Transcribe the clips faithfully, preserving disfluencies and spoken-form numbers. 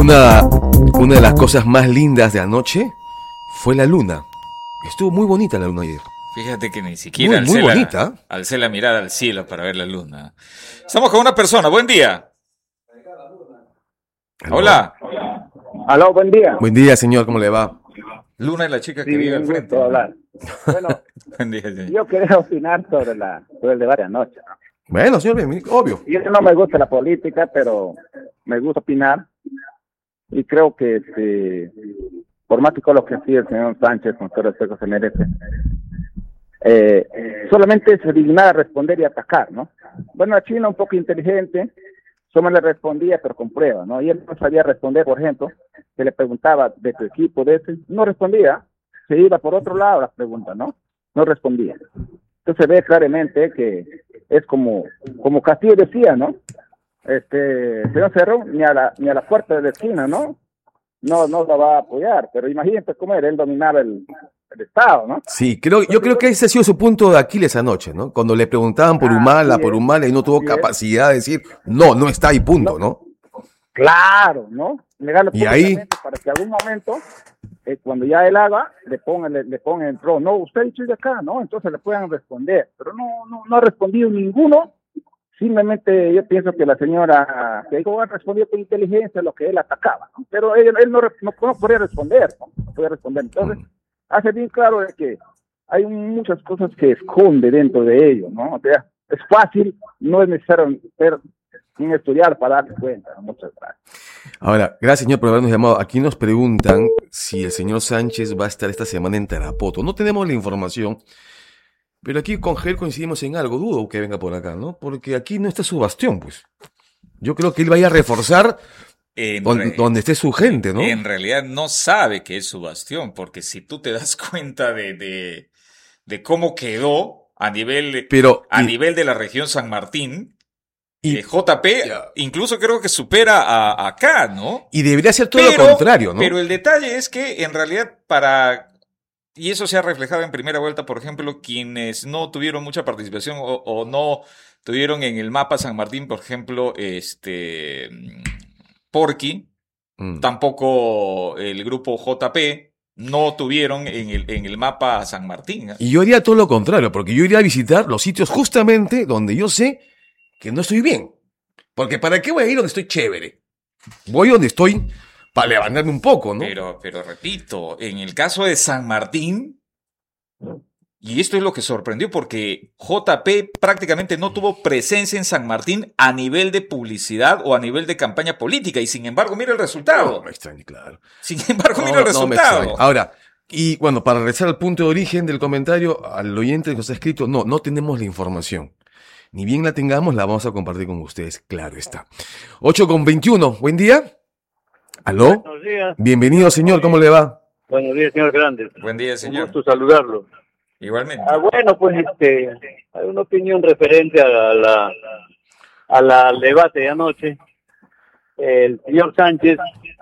Una, una de las cosas más lindas de anoche fue la luna. Estuvo muy bonita la luna ayer. Fíjate que ni siquiera Muy, alcé, muy la, bonita. alcé la mirada al cielo para ver la luna. Estamos con una persona. Buen día. ¿Aló? Hola. Aló, buen día. Buen día, señor. ¿Cómo le va? Luna es la chica que Sí, vive al un frente. gusto hablar. Bueno, Buen día, señor. yo quería opinar sobre, la, sobre el debate de anoche, ¿no? Bueno, señor, bien, obvio. Yo no me gusta la política, pero me gusta opinar. Y creo que, este, por más que todo lo que hacía el señor Sánchez, con todo el respeto que se merece, eh, solamente se dignaba a responder y atacar, ¿no? Bueno, la China un poco inteligente, solo le respondía, pero con pruebas, ¿no? Y él no sabía responder, por ejemplo, se le preguntaba de tu equipo, de ese, no respondía, se iba por otro lado la pregunta, ¿no? No respondía. Entonces se ve claramente que es como, como Castillo decía, ¿no? Este, señor Cerrón, ni a la, ni a la puerta de la esquina, ¿no? No, no la va a apoyar, pero imagínate cómo era, él dominaba el, el Estado, ¿no? Sí, creo, yo creo que ese ha sido su punto de Aquiles anoche, ¿no? Cuando le preguntaban por Ah, Humala, sí por es, Humala, y no tuvo sí es. capacidad de decir, no, no está ahí, punto, ¿no? Claro, ¿no? Negarlo Y ahí, públicamente para que algún momento, eh, cuando ya él haga, le pongan, le, le pongan el pro. No, usted ha dicho de acá, ¿no? Entonces le puedan responder. Pero no, no, no ha respondido ninguno. Simplemente yo pienso que la señora que dijo, ha respondido con inteligencia a lo que él atacaba, ¿no? Pero él, él no, re- no, no podía responder, ¿no? No podía responder. Entonces, mm, hace bien claro de que hay muchas cosas que esconde dentro de ello, ¿no? O sea, es fácil, no es necesario ser un estudiar para darse cuenta, ¿no? Muchas gracias. ahora, gracias, señor, por habernos llamado. Aquí nos preguntan si el señor Sánchez va a estar esta semana en Tarapoto. No tenemos la información, pero aquí con Ger coincidimos en algo. Dudo que venga por acá, ¿no? Porque aquí no está su bastión, pues. Yo creo que él vaya a reforzar En, don- re- donde esté su gente, ¿no? en realidad no sabe que es su bastión, porque si tú te das cuenta de, de, de cómo quedó a nivel, Pero, a y, nivel de la región San Martín, y, eh, J P ya, incluso creo que supera a, acá, ¿no? y debería ser todo Pero, lo contrario, ¿no? pero el detalle es que en realidad para, y eso se ha reflejado en primera vuelta, por ejemplo, quienes no tuvieron mucha participación o, o no tuvieron en el mapa San Martín, por ejemplo, este Porky, Mm. tampoco el grupo J P, no tuvieron en el, en el mapa San Martín. ¿eh? Y yo haría todo lo contrario, porque yo iría a visitar los sitios justamente donde yo sé que no estoy bien. Porque ¿para qué voy a ir donde estoy chévere? Voy donde estoy para levantarme un poco, ¿no? Pero, pero repito, en el caso de San Martín, y esto es lo que sorprendió, porque J P prácticamente no tuvo presencia en San Martín a nivel de publicidad o a nivel de campaña política, y sin embargo, mira el No, resultado. me extraña, claro. Sin embargo, No, mira el no, no me extraña. resultado. Ahora, y bueno, para regresar al punto de origen del comentario, al oyente que nos ha escrito, no, no tenemos la información. Ni bien la tengamos, la vamos a compartir con ustedes, claro está. ocho con veintiuno, buen día. ¿Aló? Buenos días. Bienvenido, señor, ¿cómo le va? Buenos días, señor Grande. Buen día, Un señor. gusto saludarlo. Igualmente. Ah, bueno, pues este, hay una opinión referente a la, la a la al debate de anoche. El señor Sánchez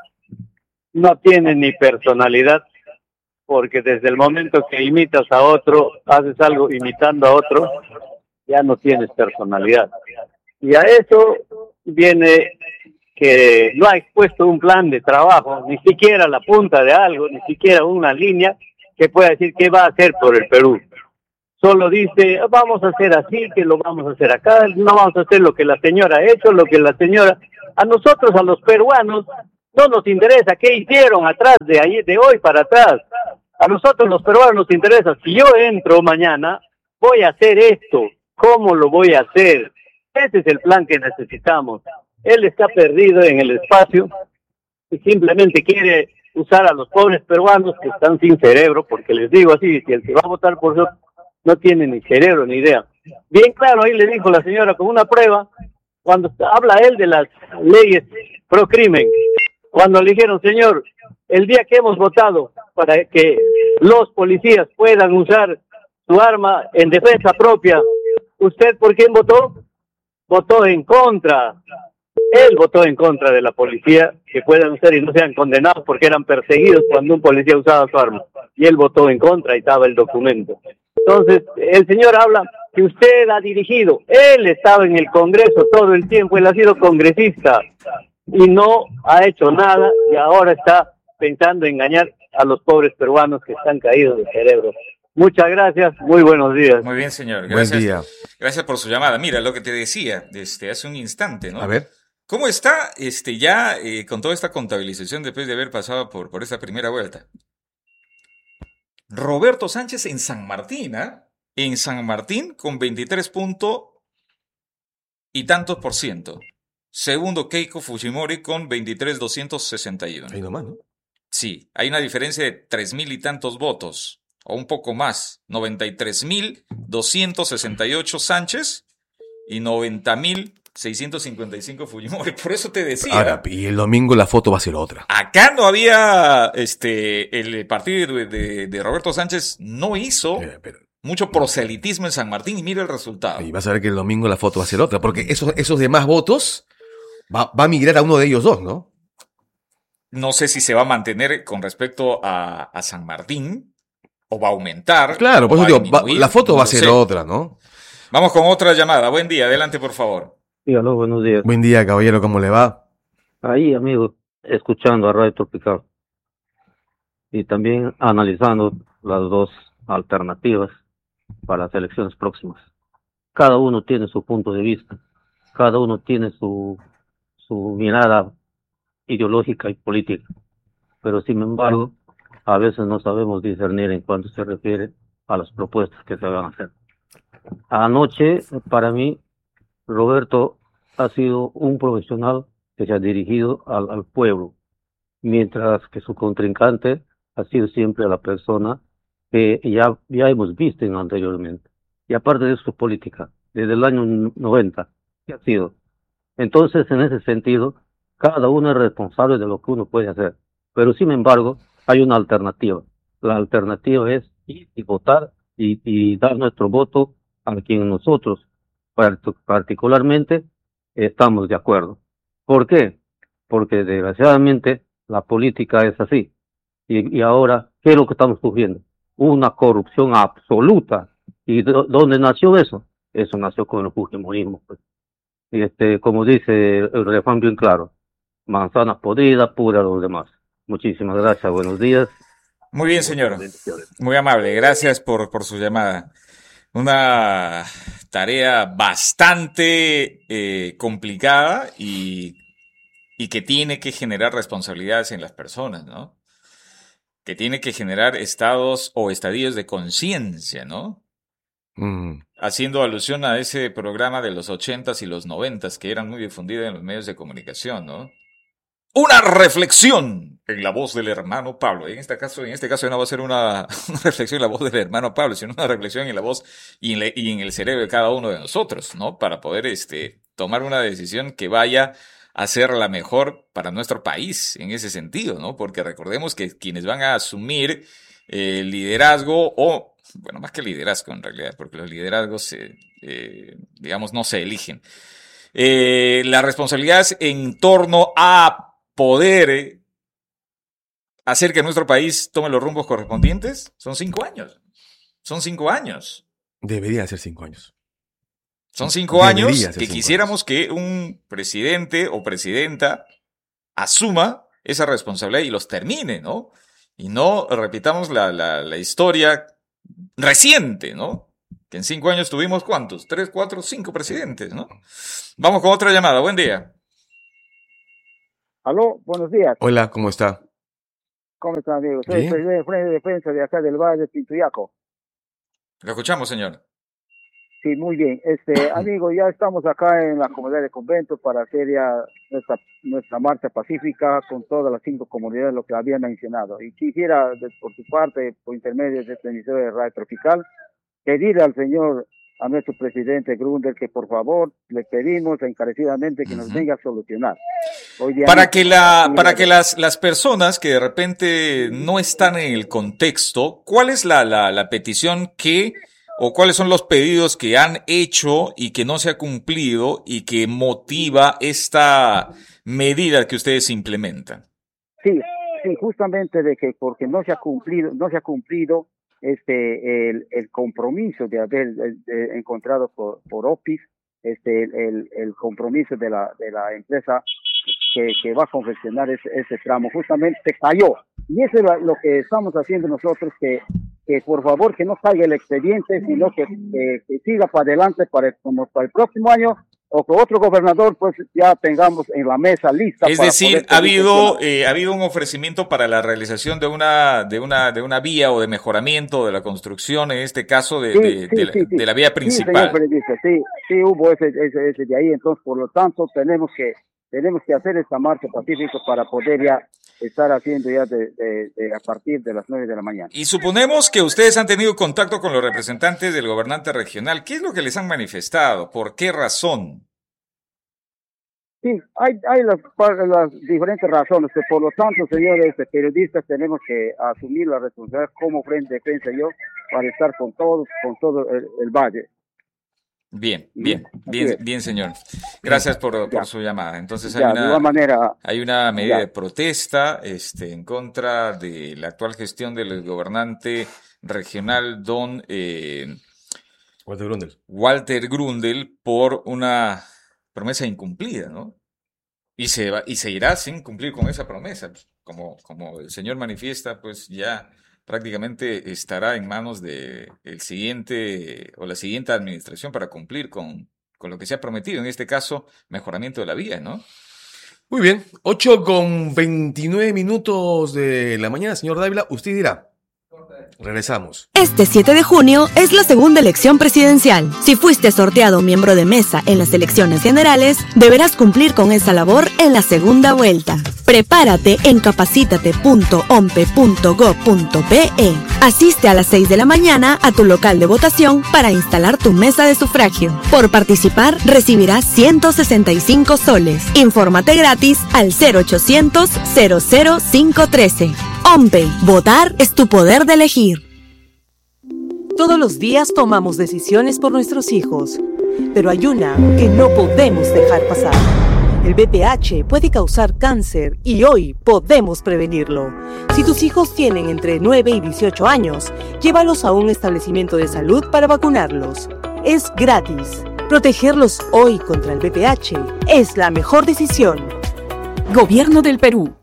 no tiene ni personalidad, porque desde el momento que imitas a otro, haces algo imitando a otro, ya no tienes personalidad. Y a eso viene que no ha expuesto un plan de trabajo, ni siquiera la punta de algo, ni siquiera una línea que pueda decir qué va a hacer por el Perú. Solo dice, vamos a hacer así, que lo vamos a hacer acá, no vamos a hacer lo que la señora ha hecho, lo que la señora... A nosotros, a los peruanos, no nos interesa qué hicieron atrás de ahí, de hoy para atrás. A nosotros los peruanos nos interesa, si yo entro mañana, voy a hacer esto, ¿cómo lo voy a hacer? Ese es el plan que necesitamos. Él está perdido en el espacio y simplemente quiere usar a los pobres peruanos que están sin cerebro, porque les digo así, si el que va a votar por eso no tiene ni cerebro ni idea. Bien claro, ahí le dijo la señora con una prueba, cuando habla él de las leyes pro crimen, cuando le dijeron, señor, el día que hemos votado para que los policías puedan usar su arma en defensa propia, ¿usted por quién votó? Votó en contra. Él votó en contra de la policía, que puedan usar y no sean condenados porque eran perseguidos cuando un policía usaba su arma. Y él votó en contra y estaba el documento. Entonces, el señor habla que usted ha dirigido. Él estaba en el Congreso todo el tiempo, él ha sido congresista. y no ha hecho nada y ahora está pensando engañar a los pobres peruanos que están caídos de cerebro. Muchas gracias, muy buenos días. Muy bien, señor. Buen Gracias. día. Gracias por su llamada. Mira, lo que te decía desde hace un instante, ¿no? A ver. ¿Cómo está este ya eh, con toda esta contabilización después de haber pasado por, por esta primera vuelta? Roberto Sánchez en San Martín, ¿ah? En San Martín con veintitrés punto y tantos por ciento. Segundo, Keiko Fujimori con veintitrés mil doscientos sesenta y uno. Ahí nomás, ¿no? Sí, hay una diferencia de tres mil y tantos votos, o un poco más. noventa y tres mil doscientos sesenta y ocho Sánchez y noventa mil seiscientos cincuenta y cinco Fujimori. Por eso te decía. Ahora, y el domingo la foto va a ser otra. Acá no había, este, el partido de, de, de Roberto Sánchez no hizo Eh, pero- mucho proselitismo en San Martín y mira el resultado. y vas a ver que el domingo la foto va a ser otra, porque esos, esos demás votos va, va a migrar a uno de ellos dos, ¿no? No sé si se va a mantener con respecto a, a San Martín o va a aumentar. Claro, por o eso va a digo, va- disminuir, la foto no va a lo ser sé. otra, ¿no? Vamos con otra llamada. Buen día, adelante por favor. Sí, aló, buenos días. Buen día, caballero, ¿cómo le va? Ahí, amigo, escuchando a Radio Tropical y también analizando las dos alternativas para las elecciones próximas. Cada uno tiene su punto de vista, cada uno tiene su, su mirada ideológica y política, pero sin embargo, a veces no sabemos discernir en cuanto se refiere a las propuestas que se van a hacer. Anoche, para mí, Roberto ha sido un profesional que se ha dirigido al, al pueblo, mientras que su contrincante ha sido siempre la persona que ya, ya hemos visto en anteriormente. Y aparte de su política, desde el año noventa, ¿qué ha sido? Entonces, en ese sentido, cada uno es responsable de lo que uno puede hacer. Pero, sin embargo, hay una alternativa. La alternativa es ir y votar y, y dar nuestro voto a quien nosotros part- particularmente estamos de acuerdo. ¿Por qué? Porque desgraciadamente la política es así. Y, y ahora, ¿qué es lo que estamos sufriendo? Una corrupción absoluta. ¿Y do- dónde nació eso? Eso nació con el fujimorismo. Pues. Y este, como dice el refrán bien claro, manzanas podridas, pura los demás. Muchísimas gracias, buenos días. Muy bien, señor. Muy amable. Gracias por, por su llamada. Una tarea bastante eh, complicada y, y que tiene que generar responsabilidades en las personas, ¿no? Que tiene que generar estados o estadios de conciencia, ¿no? Mm. Haciendo alusión a ese programa de los ochentas y los noventas que eran muy difundidos en los medios de comunicación, ¿no? Una reflexión en la voz del hermano Pablo. En este caso, en este caso no va a ser una, una reflexión en la voz del hermano Pablo, sino una reflexión en la voz y en, le- y en el cerebro de cada uno de nosotros, ¿no? Para poder este, tomar una decisión que vaya a ser la mejor para nuestro país en ese sentido, ¿no? Porque recordemos que quienes van a asumir eh, el liderazgo o, bueno, más que liderazgo en realidad, porque los liderazgos, se, eh, digamos, no se eligen. Eh, la responsabilidad es en torno a poder eh, hacer que nuestro país tome los rumbos correspondientes, son cinco años. Son cinco años. Debería ser cinco años. Son cinco Debería años ser que cinco quisiéramos que un presidente o presidenta asuma esa responsabilidad y los termine, ¿no? Y no repitamos la, la, la historia reciente, ¿no? Que en cinco años tuvimos ¿cuántos? Tres, cuatro, cinco presidentes, ¿no? Vamos con otra llamada. Buen día. Aló, buenos días. Hola, ¿cómo está? ¿Cómo están, amigos? Soy el Bien. presidente de Frente de Defensa de acá del Valle de Pintuyaco. Lo escuchamos, señor. Sí, muy bien. Este, amigo, ya estamos acá en la comunidad de convento para hacer ya nuestra, nuestra marcha pacífica con todas las cinco comunidades, lo que había mencionado. Y quisiera, de- por su parte, por intermedio de este emisor de Radio Tropical, pedirle al señor, a nuestro presidente Grundel, que por favor le pedimos encarecidamente que nos Ujú. venga a solucionar. Hoy día Para no- que la, Sí, para la- que las, las personas que de repente no están en el contexto, ¿cuál es la, la, la petición que, o cuáles son los pedidos que han hecho y que no se ha cumplido y que motiva esta medida que ustedes implementan? Sí, sí, justamente de que porque no se ha cumplido, no se ha cumplido este el, el compromiso de haber eh, eh, encontrado por, por O P I S, este el, el, el compromiso de la de la empresa que, que va a confeccionar ese, ese tramo, justamente cayó. Y eso es lo, lo que estamos haciendo nosotros, que, que por favor que no caiga el expediente, sino que, que, que siga para adelante para, como para el próximo año, o que otro gobernador pues ya tengamos en la mesa lista. Es decir, ha habido eh, ha habido un ofrecimiento para la realización de una de una de una vía o de mejoramiento de la construcción, en este caso de, sí, de, sí, de, la, sí, sí. de la vía principal. Sí, señor periodista, sí, sí hubo ese, ese, ese de ahí, entonces por lo tanto tenemos que tenemos que hacer esta marcha pacífica para poder ya estar haciendo ya de, de, de a partir de las nueve de la mañana. Y suponemos que ustedes han tenido contacto con los representantes del gobernante regional. ¿Qué es lo que les han manifestado? ¿Por qué razón? Sí, hay, hay las, las diferentes razones, que por lo tanto, señores periodistas, tenemos que asumir la responsabilidad como Frente de Defensa yo para estar con todos, con todo el, el valle. Bien, bien, bien, bien, señor. Gracias por, por su llamada. Entonces hay ya, una, de igual manera, hay una medida ya. de protesta este, en contra de la actual gestión del gobernante regional, don eh, Walter Grundel. Walter Grundel, por una promesa incumplida, ¿no? Y se va, y se irá sin cumplir con esa promesa. Como, como el señor manifiesta, pues ya prácticamente estará en manos de el siguiente o la siguiente administración para cumplir con, con lo que se ha prometido, en este caso, mejoramiento de la vía, ¿no? Muy bien, ocho con veintinueve minutos de la mañana, señor Dávila, usted dirá. Regresamos. Este siete de junio es la segunda elección presidencial. Si fuiste sorteado miembro de mesa en las elecciones generales, deberás cumplir con esa labor en la segunda vuelta. Prepárate en capacítate punto ompe punto gob punto pe. Asiste a las seis de la mañana a tu local de votación para instalar tu mesa de sufragio. Por participar, recibirás ciento sesenta y cinco soles. Infórmate gratis al cero ochocientos cero cero cinco trece. OMPE, votar es tu poder de elegir. Todos los días tomamos decisiones por nuestros hijos, pero hay una que no podemos dejar pasar. El V I H puede causar cáncer y hoy podemos prevenirlo. Si tus hijos tienen entre nueve y dieciocho años, llévalos a un establecimiento de salud para vacunarlos. Es gratis. Protegerlos hoy contra el V I H es la mejor decisión. Gobierno del Perú.